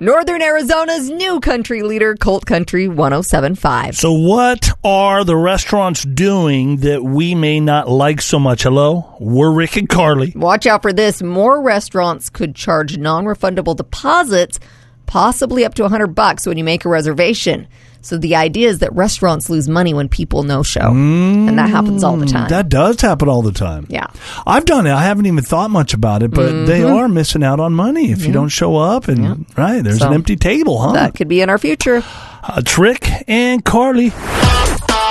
Northern Arizona's new country leader, Colt Country 107.5. So what are the restaurants doing that we may not like so much? Hello? We're Rick and Carly. Watch out for this. More restaurants could charge non-refundable deposits, possibly up to $100 when you make a reservation. So the idea is that restaurants lose money when people no-show. And that happens all the time. That does happen all the time. Yeah. I've done it. I haven't even thought much about it, but they are missing out on money if you don't show up. And right, there's an empty table, huh? That could be in our future. It's Rick and Carly.